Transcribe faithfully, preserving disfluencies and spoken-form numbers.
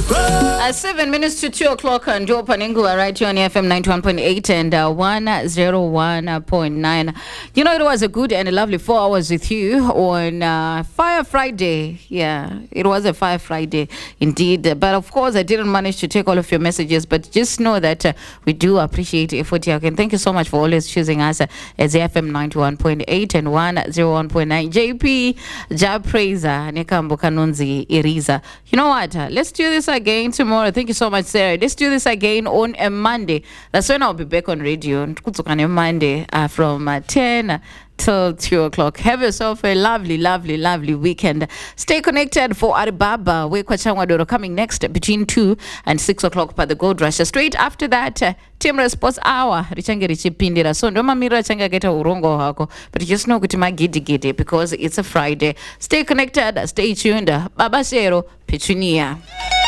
Uh, seven minutes to two o'clock on Joe Paningua right here on F M ninety-one point eight and uh, one oh one point nine. You know, it was a good and a lovely four hours with you on uh, Fire Friday. Yeah, it was a Fire Friday indeed. But of course, I didn't manage to take all of your messages. But just know that uh, we do appreciate effort here. And thank you so much for always choosing us uh, as F M ninety-one point eight and one oh one point nine. J P, Jab Praiser, Nekambo Kanunzi, Iriza. You know what? Uh, let's do this again tomorrow. Thank you so much, Sarah. Let's do this again on a Monday. That's when I'll be back on radio on a Monday uh, from uh, ten till two o'clock. Have yourself a lovely, lovely, lovely weekend. Stay connected for Alibaba. We're coming next between two and six o'clock by the Gold Rush. Straight after that, uh, Team Sports Hour. Richange Richipindira. So no mamira changa geta urongo hako. But just know kutima gidi gidi because it's a Friday. Stay connected. Stay tuned. Baba Zero. Petunia.